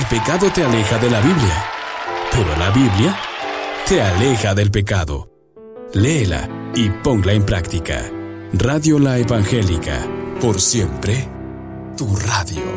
pecado te aleja de la Biblia, pero la Biblia te aleja del pecado. Léela y ponla en práctica. Radio La Evangélica, por siempre, tu radio.